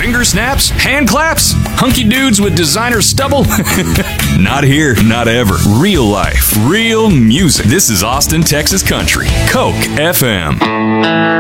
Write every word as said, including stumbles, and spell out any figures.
Finger snaps? Hand claps? Hunky dudes with designer stubble? Not here, not ever. Real life, real music. This is Austin, Texas Country. Coke F M.